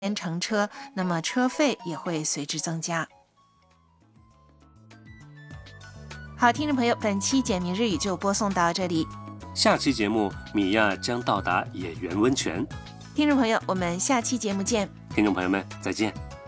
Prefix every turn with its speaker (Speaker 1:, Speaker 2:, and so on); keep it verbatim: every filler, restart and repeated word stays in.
Speaker 1: 乘车，那么车费也会随之增加。好，听众朋友，本期简明日语就播送到这里。
Speaker 2: 下期节目，米娅将到达野原温泉。
Speaker 1: 听众朋友，我们下期节目见。
Speaker 2: 听众朋友们，再见。